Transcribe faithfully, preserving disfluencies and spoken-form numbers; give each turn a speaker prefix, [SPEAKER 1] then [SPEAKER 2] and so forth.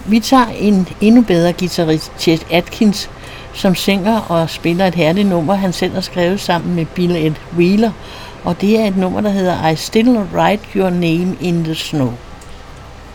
[SPEAKER 1] Vi tager en endnu bedre guitarist, Chet Atkins, som synger og spiller et herligt nummer, han selv har skrevet sammen med Bill Ed Wheeler, og det er et nummer, der hedder I Still Write Your Name in the Snow.